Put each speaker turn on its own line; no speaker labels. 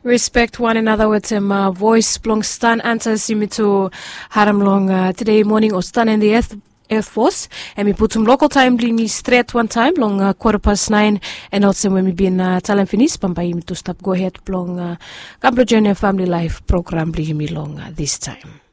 Respect one another with voice blong stan answers to haram long today morning or stan in the Air Force and we put some local time bling me straight one time long 9:15 and also when we been talent finish pampai to stop go ahead blong Cambro Journey Family Life program bling me long this time.